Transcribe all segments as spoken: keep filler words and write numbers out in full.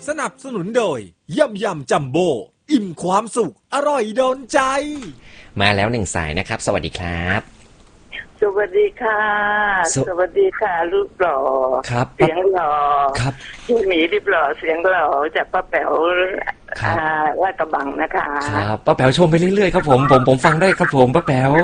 สนับสนุนโดยยำยำจัมโบ้อิ่มความสุขอร่อยโดนใจมาแล้วหนึ่งสายนะครับสวัสดีครับสวัสดีค่ะส, สวัสดีค่ะรูปหล่อครับเสียงหล่อครับพี่หมีรูปหล่อเสียงหล่อจากป้าแป๋วอ่าลาดกระบังนะคะครับป้าแป๋วชมไปเรื่อยๆครับผมผมผมฟังได้ครับผมป้าแป๋ว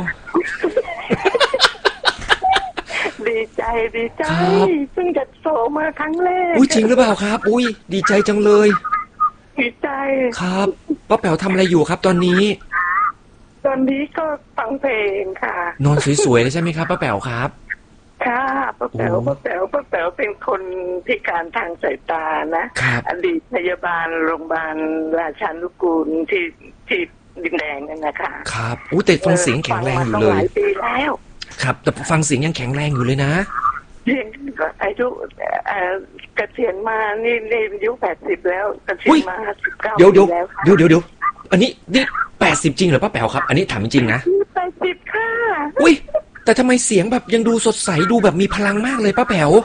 ดีใจดีใจเพิ่งจะโทรมาครั้งแรกอุ้ยจริงหรือเปล่าครับอุ้ยดีใจจังเลยดีใจครับป้าแป๋วทำอะไรอยู่ครับตอนนี้ตอนนี้ก็ฟังเพลงค่ะนอนสวยๆเลยใช่ไหมครับป้าแป๋วครับค่ะป้าแป๋วป้าแป๋วป้าแป๋วเป็นคนพิการทางสายตานะอดีตพยาบาลโรงพยาบาลราชานุกูลที่ที่ดินแดงนั่นนะคะครับอู้แต่ฟังเสียงแข็งแรงอยู่เลยหลายปีแล้วครับแต่ฟังเสียงยังแข็งแรงอยู่เลยนะยังก็อายุเกษียณมานี่นี่อายุแปดสิบแล้วเกษียณมาสิบเก้าปีแล้วเดี๋ยวเดี๋ยวเดี๋ยวอันนี้นี่แปดสิบจริงเหรอป้าแป๋วครับอันนี้ถามจริงนะแปดสิบค่ะอุ้ยแต่ทำไมเสียงแบบยังดูสดใสดูแบบมีพลังมากเลยป้าแป๋ว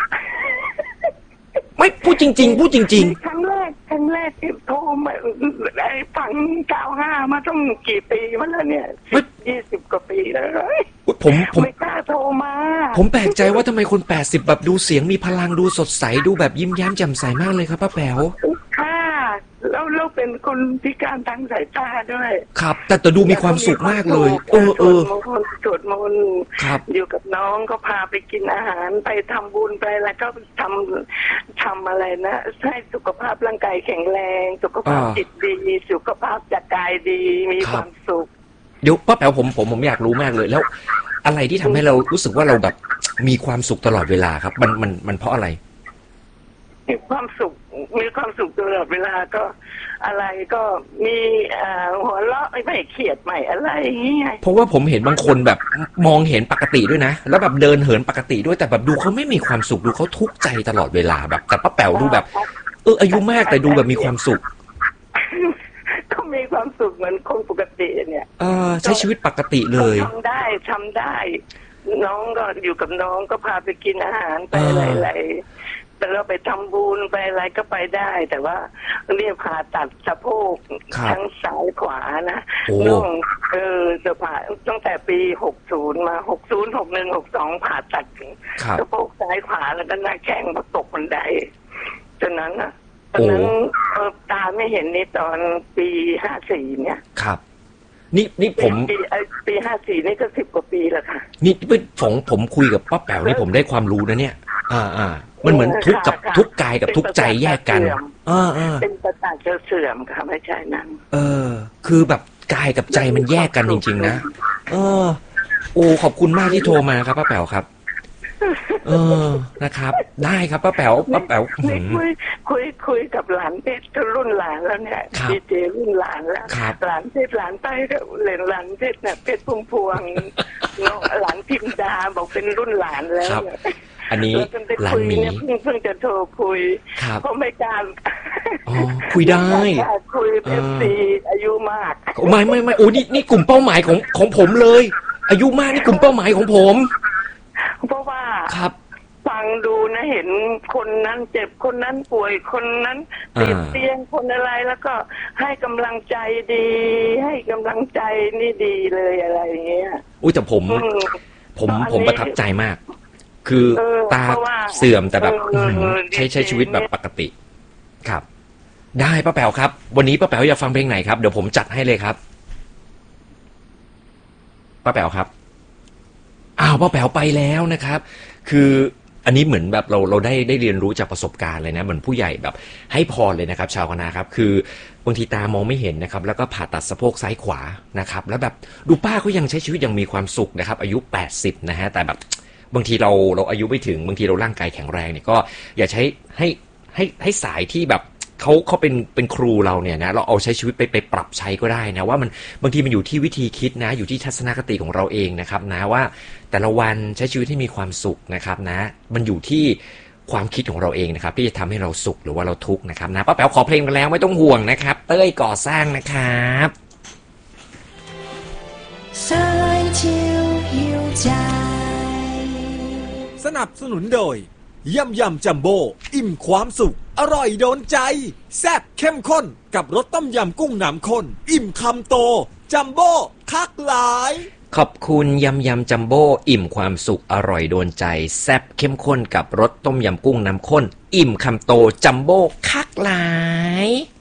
ไม่พูดจริงๆพูดจริงๆครั้งแรกครั้งแรกที่โทรมาไอ้ฟังเก้าห้ามาต้องกี่ปีมาแล้วเนี่ยสิบยี่สิบกว่าปีแล้วผมผมไม่กล้าโทรมาผมแปลกใจว่าทำไมคนแปดสิบแบบดูเสียงมีพลังดูสดใสดูแบบยิ้มแย้มแจ่มใสมากเลยครับป้าแป๋วค่ะแล้วเราเป็นคนพิการทางสายตาด้วยครับแต่แต่ดูมีความสุขมากเลยเออเออสวดมนต์อยู่กับน้องก็พาไปกินอาหารไปทำบุญไปแล้วก็ทำทำอะไรนะให้สุขภาพร่างกายแข็งแรงสุขภาพจิตดีสุขภาพจากกายดีมีความสุขเดี๋ยวป้าแป๋วผมผมผมอยากรู้มากเลยแล้วอะไรที่ทำให้เรารู้สึกว่าเราแบบมีความสุขตลอดเวลาครับมันมันมันเพราะอะไรมีความสุขมีความสุขตลอดเวลาก็อะไรก็มีหัวเราะไม่เขียดใหม่อะไรอย่างเงี้ยเพราะว่าผมเห็นบางคนแบบมองเห็นปกติด้วยนะแล้วแบบเดินเหินปกติด้วยแต่แบบดูเขาไม่มีความสุขดูเขาทุกข์ใจตลอดเวลาแบบแต่ป้าแป๋วดูแบบเอออายุมากแต่ดูแบบมีความสุขก็มีความสุขเหมือนคนปกติเนี่ยเออใช้ชีวิตปกติเลยทำได้ทำได้น้องก็อยู่กับน้องก็พาไปกินอาหารไปอะไรๆแต่เราไปทำบุญไปอะไรก็ไปได้แต่ว่าเรียกผ่าตัดสะโพกทั้งซ้ายขวานะน้องเออจะผ่าตั้งแต่ปีหกสิบมาหกสิบ หกสิบเอ็ด หกสิบสองผ่าตัดสะโพกซ้ายขวาแล้วก็หน้าแข้งมาตกบันไดจนนั้นน่ะตอนนั้นตาไม่เห็นในตอนปีห้าสี่เนี่ยครับนี่นี่ผมปีปีห้าสี่นี่ก็สิบกว่าปีแล้วค่ะนี่ผมผมคุยกับป้าแป๋วนี่ผมได้ความรู้นะเนี่ยอ่าอ่ามันเหมือนทุกกับทุกกายกับทุกใจแยกกันอ่าอ่าเป็นประสาทเสื่อมค่ะไม่ใช่นั่นเออคือแบบกายกับใจมันแยกกันจริงๆนะเออโอ้ขอบคุณมากที่โทรมาครับป้าแป๋วครับเออนะครับได้ครับป้าแป๋วป้าแป๋วคุยคุยคุยกับหลานเพชรก็รุ่นหลานแล้วเนี่ยดีเจรุ่นหลานแล้วหลานเพชรหลานใต้ก็เหลนหลานเพชรเนี่ยเพชรพุ่มพวงหลานพิมดาบอกเป็นรุ่นหลานแล้วอันนี้หลานหมีเพิ่งจะโทรคุยเพราะไม่กล้าคุยได้คุยเอฟซีอายุมากไม่ไม่ไม่โอ้นี่นี่กลุ่มเป้าหมายของของผมเลยอายุมากนี่กลุ่มเป้าหมายของผมเพราะว่าครับฟังดูนะเห็นคนนั้นเจ็บคนนั้นป่วยคนนั้นติดเตียงคนอะไรแล้วก็ให้กำลังใจดีให้กำลังใจนี่ดีเลยอะไรอย่างเงี้ยอุ้ยแต่ผมผมผมประทับใจมากคือตาเสื่อมแต่แบบใช้ใช้ชีวิตแบบปกติครับได้ป้าแป๋วครับวันนี้ป้าแป๋วอยากฟังเพลงไหนครับเดี๋ยวผมจัดให้เลยครับป้าแป๋วครับอ้าวป้าแป๋วไปแล้วนะครับคืออันนี้เหมือนแบบเราเราได้ได้เรียนรู้จากประสบการณ์เลยนะเหมือนผู้ใหญ่แบบให้พรเลยนะครับชาวคณะครับคือบางทีตามองไม่เห็นนะครับแล้วก็ผ่าตัดสะโพกซ้ายขวานะครับแล้วแบบดูป้าเขายังใช้ชีวิตยังมีความสุขนะครับอายุแปดสิบนะฮะแต่แบบบางทีเราเราอายุไม่ถึงบางทีเราร่างกายแข็งแรงเนี่ยก็อย่าใช้ให้ให้ให้สายที่แบบเขาเขาเป็นเป็นครูเราเนี่ยนะเราเอาใช้ชีวิตไปไปปรับใช้ก็ได้นะว่ามันบางทีมันอยู่ที่วิธีคิดนะอยู่ที่ทัศนคติของเราเองนะครับนะว่าแต่ละวันใช้ชีวิตให้มีความสุขนะครับนะมันอยู่ที่ความคิดของเราเองนะครับที่จะทำให้เราสุขหรือว่าเราทุกข์นะครับนะป้าแป๋วขอเพลงกันแล้วไม่ต้องห่วงนะครับเต้ยก่อสร้างนะครับสนับสนุนโดยยำยำจัมโบ้อิ่มความสุขอร่อยโดนใจแซ่บเข้มข้นกับรสต้มยำกุ้งน้ำข้นอิ่มคำโตจัมโบ้คักหลายขอบคุณยำยำจัมโบ้อิ่มความสุขอร่อยโดนใจแซ่บเข้มข้นกับรสต้มยำกุ้งน้ำข้นอิ่มคำโตจัมโบ้คักหลาย